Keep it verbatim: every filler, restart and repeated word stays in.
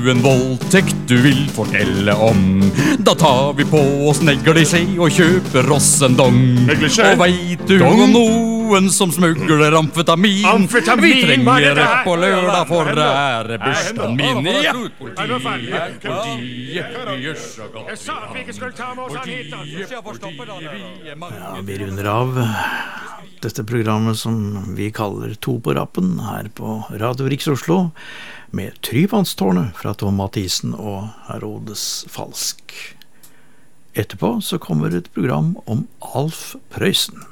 En voldtekt du vil fortelle om. Da tar vi på oss neglisjé og kjøper oss en dong. Neglisjé? Og vet du Dong? om noen som smugler amfetamin? Amfetamin, Vi hva er trenger dette det her? på lørdag for Hva er det det? er bursdagen min. Ja, Er du ferdig? politiet, politiet, vi gjør så godt Jeg sa at vi ikke skulle ta med oss han hit, da. Ja, vi runder av dette programmet som vi kaller To på rappen her på Radio Riks Oslo med Tryvannstårnet fra Tom Mathisen og Herodes Falsk. Etterpå så kommer et program om Alf Prøysen.